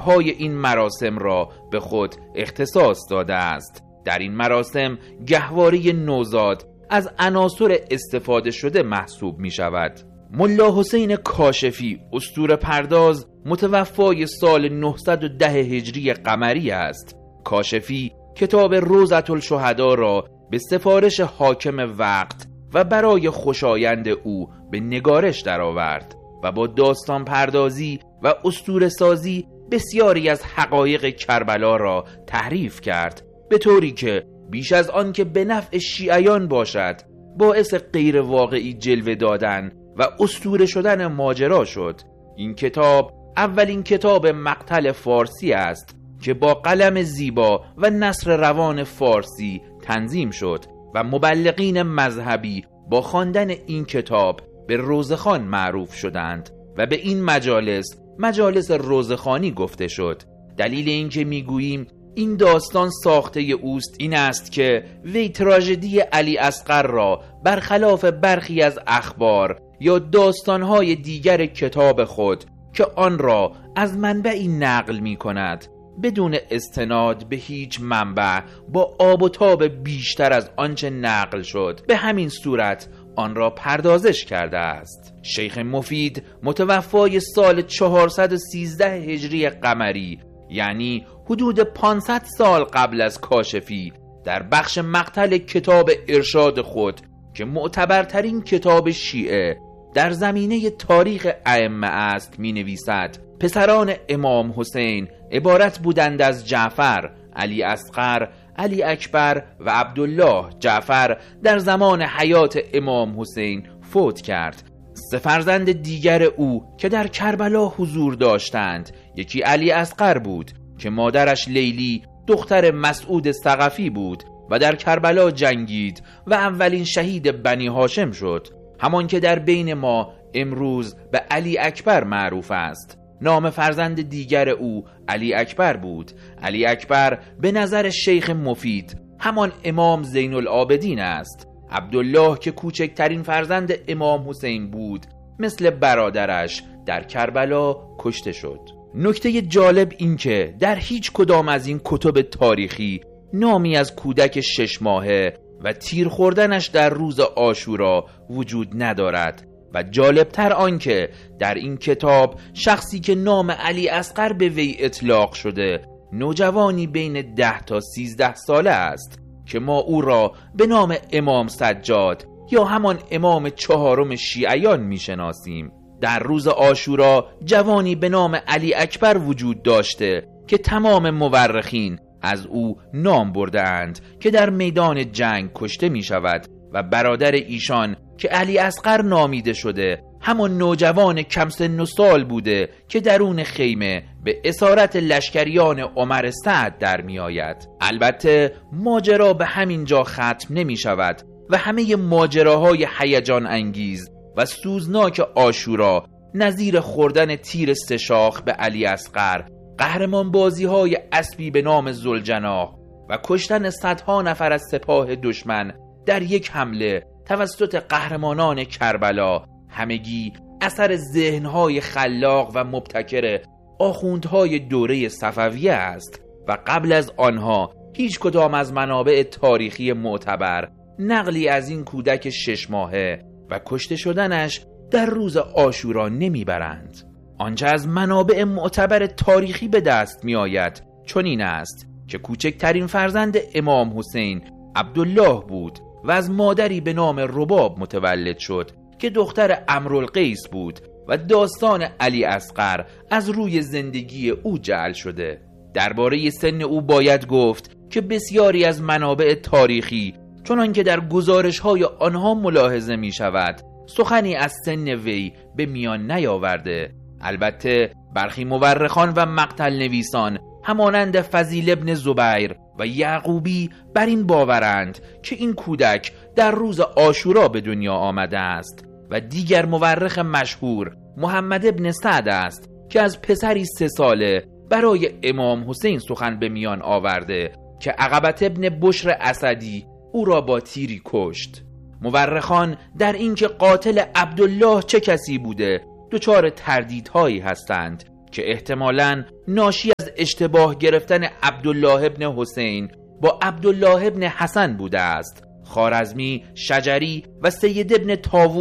شب‌های این مراسم را به خود اختصاص داده است. در این مراسم گهواره نوزاد از عناصر استفاده شده محسوب می شود. ملا حسین کاشفی اسطوره پرداز متوفای سال 910 هجری قمری است. کاشفی کتاب روضة الشهدا را به سفارش حاکم وقت و برای خوشایند او به نگارش درآورد و با داستان پردازی و اسطوره سازی بسیاری از حقایق کربلا را تحریف کرد، به طوری که بیش از آن که به نفع شیعیان باشد باعث غیر واقعی جلوه دادن و اسطوره شدن ماجرا شد. این کتاب اولین کتاب مقتل فارسی است که با قلم زیبا و نثر روان فارسی تنظیم شد و مبلغین مذهبی با خواندن این کتاب به روزخوان معروف شدند و به این مجالس روزخوانی گفته شد. دلیل این که میگوییم این داستان ساخته اوست این است که وی تراژدی علی اصغر را برخلاف برخی از اخبار یا داستانهای دیگر کتاب خود که آن را از منبعی نقل می کند بدون استناد به هیچ منبع با آب و تاب بیشتر از آنچه نقل شد به همین صورت آن را پردازش کرده است. شیخ مفید متوفای سال 413 هجری قمری، یعنی حدود 500 سال قبل از کاشفی، در بخش مقتل کتاب ارشاد خود که معتبرترین کتاب شیعه در زمینه تاریخ ائمه است می نویسد: پسران امام حسین عبارت بودند از جعفر، علی اصغر، علی اکبر و عبدالله. جعفر در زمان حیات امام حسین فوت کرد. 3 فرزند دیگر او که در کربلا حضور داشتند، یکی علی اصغر بود که مادرش لیلی دختر مسعود ثقفی بود و در کربلا جنگید و اولین شهید بنی هاشم شد، همان که در بین ما امروز به علی اکبر معروف است. نام فرزند دیگر او علی اکبر بود. علی اکبر به نظر شیخ مفید همان امام زین العابدین است. عبدالله که کوچکترین فرزند امام حسین بود، مثل برادرش در کربلا کشته شد. نکته جالب این که در هیچ کدام از این کتب تاریخی نامی از کودک 6 ماهه و تیر خوردنش در روز عاشورا وجود ندارد و جالبتر آن که در این کتاب شخصی که نام علی اصغر به وی اطلاق شده نوجوانی بین 10 تا 13 ساله است که ما او را به نام امام سجاد یا همان امام 4 شیعیان میشناسیم. در روز عاشورا جوانی به نام علی اکبر وجود داشته که تمام مورخین از او نام برده‌اند که در میدان جنگ کشته می شود و برادر ایشان که علی اصغر نامیده شده همان نوجوان کم سن و سال بوده که درون خیمه به اسارت لشکریان عمر سعد در می آید. البته ماجرا به همین جا ختم نمی شود و همه ماجراهای هیجان انگیز و سوزناک عاشورا نظیر خوردن تیر 3 شاخ به علی اصغر، قهرمان بازی های اسبی به نام ذوالجناح و کشتن صدها نفر از سپاه دشمن در یک حمله توسط قهرمانان کربلا، همگی اثر ذهنهای خلاق و مبتکر آخوندهای دوره صفویه است و قبل از آنها هیچ کدام از منابع تاریخی معتبر نقلی از این کودک 6 ماهه و کشته شدنش در روز عاشورا نمیبرند. آنچه از منابع معتبر تاریخی به دست می آید چنین است که کوچکترین فرزند امام حسین عبدالله بود و از مادری به نام رباب متولد شد که دختر امرالقیس بود و داستان علی اصغر از روی زندگی او جعل شده. درباره سن او باید گفت که بسیاری از منابع تاریخی چنان که در گزارش‌های آنها ملاحظه می شود سخنی از سن وی به میان نیاورده. البته برخی مورخان و مقتل نویسان همانند فضیل ابن زبیر و یعقوبی بر این باورند که این کودک در روز عاشورا به دنیا آمده است و دیگر مورخ مشهور محمد ابن سعد است که از پسری 3 ساله برای امام حسین سخن به میان آورده که عقبة ابن بشر اسدی او را با تیری کشت. مورخان در اینکه قاتل عبدالله چه کسی بوده دچار تردیدهایی هستند که احتمالاً ناشی از اشتباه گرفتن عبدالله ابن حسین با عبدالله ابن حسن بوده است. خوارزمی شجری و سید ابن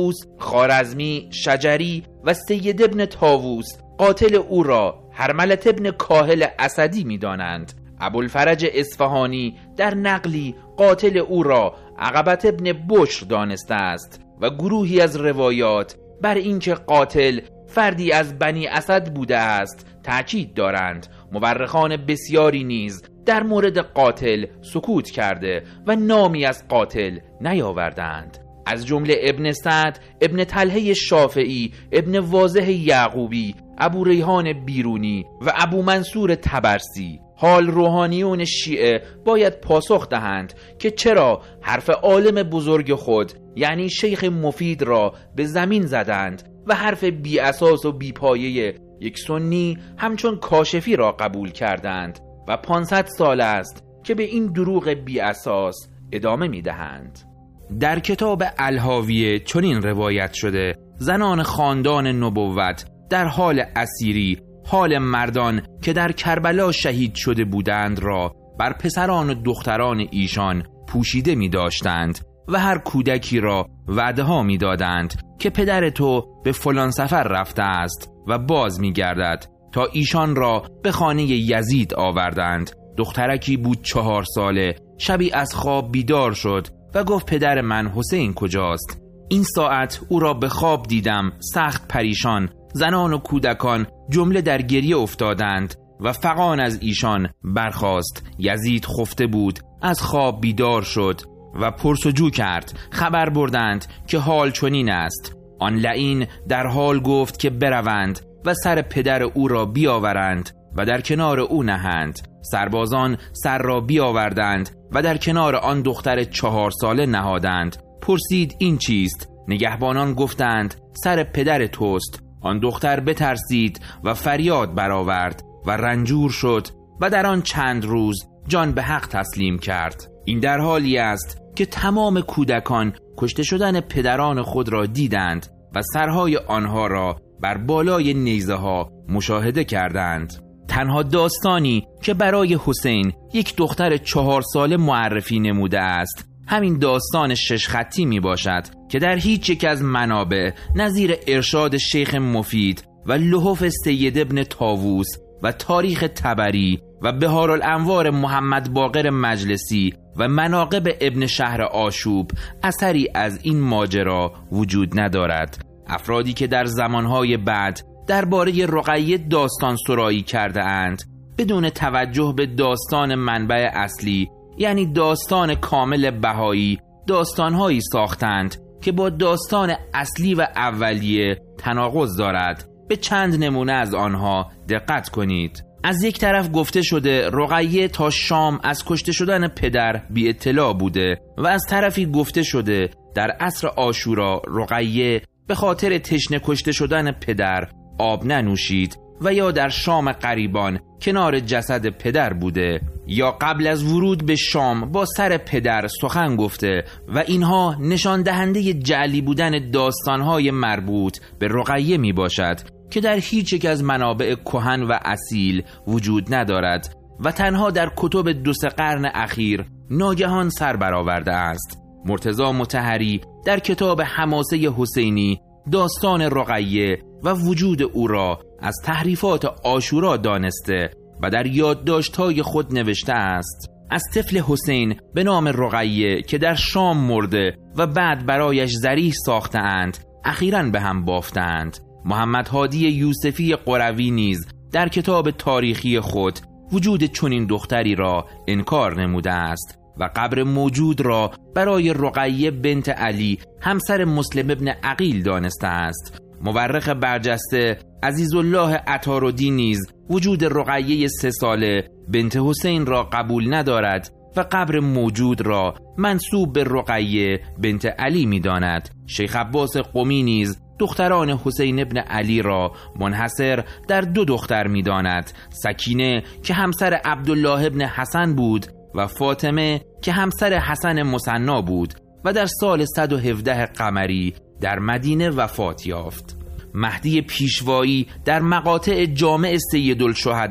طاووس قاتل او را هرملت ابن کاهل اسدی می دانند. ابوالفرج اصفهانی در نقلی قاتل او را عقبت ابن بشر دانسته است و گروهی از روایات بر اینکه قاتل فردی از بنی اسد بوده است تأکید دارند. مورخان بسیاری نیز در مورد قاتل سکوت کرده و نامی از قاتل نیاوردند، از جمله ابن سعد، ابن طلحه شافعی، ابن واضح یعقوبی، ابو ریحان بیرونی و ابو منصور طبرسی. حال روحانیون شیعه باید پاسخ دهند که چرا حرف عالم بزرگ خود یعنی شیخ مفید را به زمین زدند و حرف بی اساس و بی پایه یک سنی همچون کاشفی را قبول کردند و 500 سال است که به این دروغ بی اساس ادامه می دهند. در کتاب الهاویه چنین روایت شده: زنان خاندان نبوت در حال اسیری حال مردان که در کربلا شهید شده بودند را بر پسران و دختران ایشان پوشیده می داشتند و هر کودکی را وعده ها می دادند که پدر تو به فلان سفر رفته است و باز می گردد، تا ایشان را به خانه یزید آوردند. دخترکی بود 4 ساله، شبی از خواب بیدار شد و گفت پدر من حسین کجاست؟ این ساعت او را به خواب دیدم سخت پریشان. زنان و کودکان جمله در گریه افتادند و فغان از ایشان برخاست. یزید خفته بود، از خواب بیدار شد و پرسجو کرد. خبر بردند که حال چنین است. آن لعین در حال گفت که بروند و سر پدر او را بیاورند و در کنار او نهند. سربازان سر را بیاوردند و در کنار آن دختر 4 ساله نهادند. پرسید این چیست؟ نگهبانان گفتند سر پدر توست. آن دختر بترسید و فریاد برآورد و رنجور شد و در آن چند روز جان به حق تسلیم کرد. این در حالی است که تمام کودکان کشته شدن پدران خود را دیدند و سرهای آنها را بر بالای نیزه ها مشاهده کردند. تنها داستانی که برای حسین یک دختر 4 ساله معرفی نموده است همین داستان 6 خطی می باشد که در هیچ یک از منابع نظیر ارشاد شیخ مفید و لحوف سید ابن طاووس و تاریخ طبری و بهارالانوار محمد باقر مجلسی و مناقب ابن شهر آشوب اثری از این ماجرا وجود ندارد. افرادی که در زمانهای بعد درباره رقیه داستان سرایی کرده اند بدون توجه به داستان منبع اصلی یعنی داستان کامل بهایی داستانهایی ساختند که با داستان اصلی و اولیه تناقض دارد. به چند نمونه از آنها دقت کنید. از یک طرف گفته شده رقیه تا شام از کشته شدن پدر بی اطلاع بوده و از طرفی گفته شده در عصر عاشورا رقیه به خاطر تشنه کشته شدن پدر آب ننوشید و یا در شام غریبان کنار جسد پدر بوده یا قبل از ورود به شام با سر پدر سخن گفته و اینها نشان دهنده جعلی بودن داستانهای مربوط به رقیه می باشد که در هیچ یک از منابع کهن و اصیل وجود ندارد و تنها در کتب 2-3 قرن اخیر ناگهان سر برآورده است. مرتضی مطهری در کتاب حماسه حسینی داستان رقیه و وجود او را از تحریفات عاشورا دانسته و در یادداشت‌های خود نوشته است: از طفل حسین به نام رقیه که در شام مرده و بعد برایش ذریح ساختند اخیراً به هم بافتند. محمد هادی یوسفی قروی نیز در کتاب تاریخی خود وجود چنین دختری را انکار نموده است و قبر موجود را برای رقیه بنت علی همسر مسلم ابن عقیل دانسته است. مورخ برجسته عزیزالله عطاردین نیز وجود رقیه 3 ساله بنت حسین را قبول ندارد و قبر موجود را منسوب به رقیه بنت علی می داند. شیخ عباس قمی نیز دختران حسین ابن علی را منحصر در 2 دختر می داند: سکینه که همسر عبدالله ابن حسن بود و فاطمه که همسر حسن مثنا بود و در سال 117 قمری در مدینه وفات یافت. مهدی پیشوایی در مقاطع جامع سیدالشهدا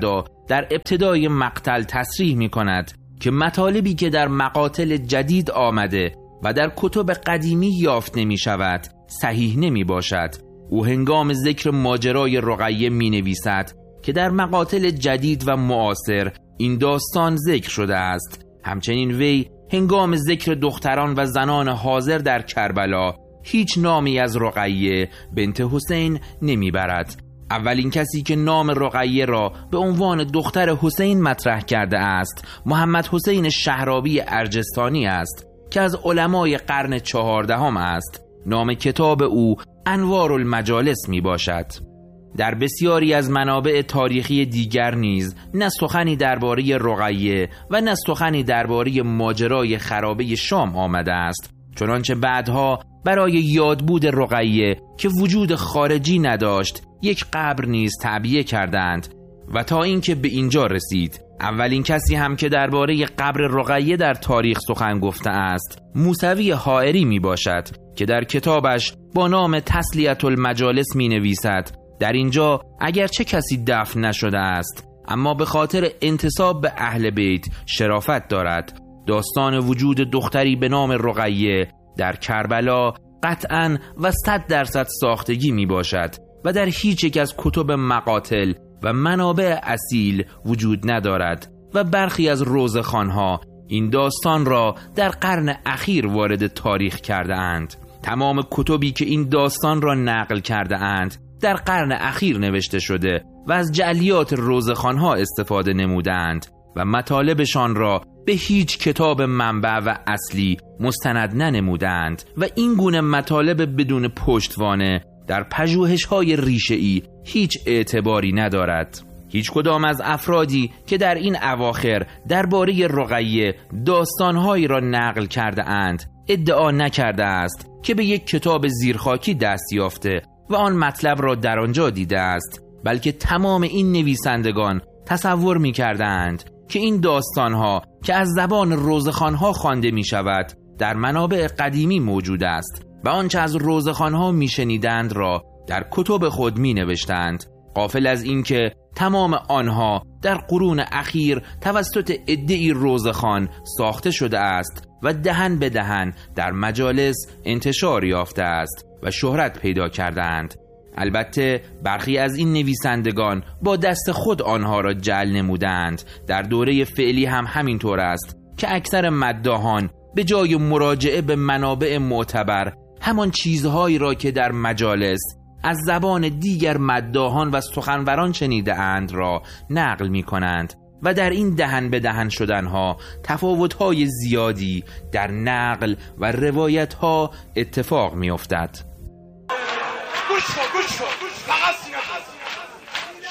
در ابتدای مقتل تصریح می کند که مطالبی که در مقاتل جدید آمده و در کتب قدیمی یافت نمی شود صحیح نمی باشد. او هنگام ذکر ماجرای رقیه می نویسد که در مقاتل جدید و معاصر این داستان ذکر شده است. همچنین وی هنگام ذکر دختران و زنان حاضر در کربلا هیچ نامی از رقیه بنت حسین نمی برد. اولین کسی که نام رقیه را به عنوان دختر حسین مطرح کرده است محمد حسین شهرابی ارجستانی است که از علمای قرن 14 است. نام کتاب او انوار المجالس می باشد. در بسیاری از منابع تاریخی دیگر نیز نه سخنی درباره رقیه و نه سخنی درباره ماجرای خرابه شام آمده است، چنانچه بعدها برای یادبود رقیه که وجود خارجی نداشت یک قبر نیز تعبیه کردند و تا اینکه به اینجا رسید. اولین کسی هم که درباره قبر رقیه در تاریخ سخن گفته است موسوی حائری می باشد که در کتابش با نام تسلیة المجالس می نویسد در اینجا اگرچه کسی دفن نشده است اما به خاطر انتساب به اهل بیت شرافت دارد. داستان وجود دختری به نام رقیه در کربلا قطعاً و 100% ساختگی می باشد و در هیچ یک از کتب مقاتل و منابع اصیل وجود ندارد و برخی از روزخوان‌ها این داستان را در قرن اخیر وارد تاریخ کرده اند. تمام کتبی که این داستان را نقل کرده اند در قرن اخیر نوشته شده و از جعلیات روزخوان‌ها استفاده نمودند و مطالبشان را به هیچ کتاب منبع و اصلی مستند ننمودند و این گونه مطالب بدون پشتوانه در پژوهش‌های ریشه‌ای هیچ اعتباری ندارد. هیچ کدام از افرادی که در این اواخر درباره رقیه داستان‌هایی را نقل کرده اند ادعا نکرده است که به یک کتاب زیرخاکی دست یافته و آن مطلب را در آنجا دیده است، بلکه تمام این نویسندگان تصور می‌کردند که این داستان‌ها که از زبان روزخوان‌ها خوانده می‌شود در منابع قدیمی موجود است و آنچه از روزخوان‌ها می‌شنیدند را در کتب خود می‌نوشتند، غافل از اینکه تمام آنها در قرون اخیر توسط عده‌ای روزخوان ساخته شده است و دهن به دهن در مجالس انتشار یافته است و شهرت پیدا کردند. البته برخی از این نویسندگان با دست خود آنها را جعل نمودند. در دوره فعلی هم همینطور است که اکثر مداحان به جای مراجعه به منابع معتبر همان چیزهایی را که در مجالس از زبان دیگر مداحان و سخنوران شنیده اند را نقل می کنند و در این دهن به دهن شدنها تفاوت‌های زیادی در نقل و روایت‌ها اتفاق می افتد.